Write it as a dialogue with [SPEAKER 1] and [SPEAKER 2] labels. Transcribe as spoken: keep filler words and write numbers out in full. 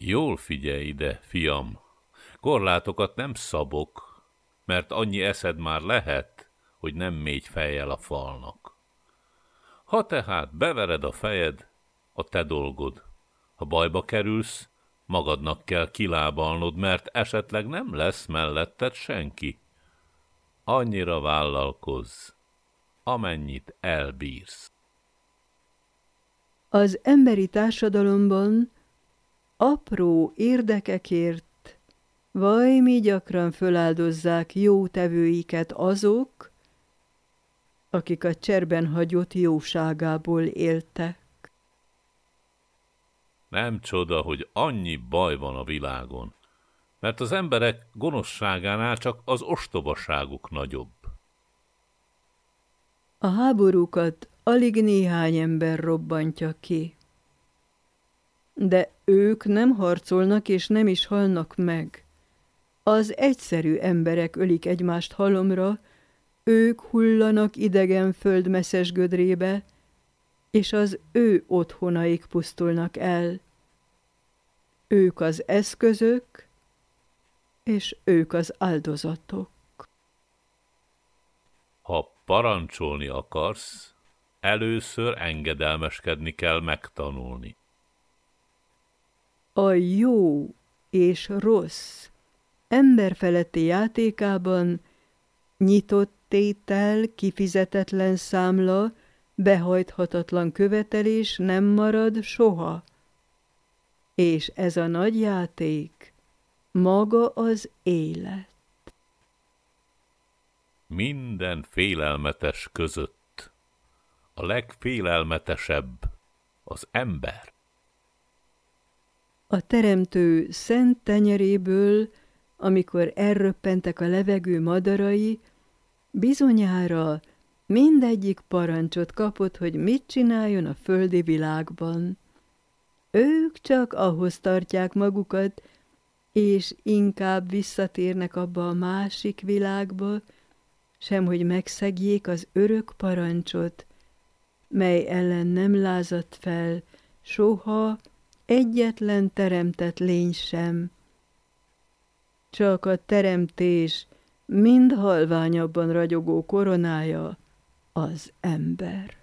[SPEAKER 1] Jól figyelj ide, fiam, korlátokat nem szabok, mert annyi eszed már lehet, hogy nem mégy fejjel a falnak. Ha tehát bevered a fejed, a te dolgod. Ha bajba kerülsz, magadnak kell kilábalnod, mert esetleg nem lesz melletted senki. Annyira vállalkozz, amennyit elbírsz.
[SPEAKER 2] Az emberi társadalomban apró érdekekért vajmi gyakran föláldozzák jó tevőiket azok, akik a cserben hagyott jóságából éltek.
[SPEAKER 1] Nem csoda, hogy annyi baj van a világon, mert az emberek gonoszságánál csak az ostobaságuk nagyobb.
[SPEAKER 2] A háborúkat alig néhány ember robbantja ki. De ők nem harcolnak és nem is halnak meg. Az egyszerű emberek ölik egymást halomra, ők hullanak idegen föld messzes gödrébe, és az ő otthonaik pusztulnak el. Ők az eszközök, és ők az áldozatok.
[SPEAKER 1] Ha parancsolni akarsz, először engedelmeskedni kell megtanulni.
[SPEAKER 2] A jó és rossz emberfeletti játékában nyitott tétel, kifizetetlen számla, behajthatatlan követelés nem marad soha. És ez a nagy játék maga az élet.
[SPEAKER 1] Minden félelmetes között a legfélelmetesebb az ember.
[SPEAKER 2] A teremtő szent tenyeréből, amikor elröppentek a levegő madarai, bizonyára mindegyik parancsot kapott, hogy mit csináljon a földi világban. Ők csak ahhoz tartják magukat, és inkább visszatérnek abba a másik világba, semhogy megszegjék az örök parancsot, mely ellen nem lázadt fel soha egyetlen teremtett lény sem. Csak a teremtés mind halványabban ragyogó koronája az ember.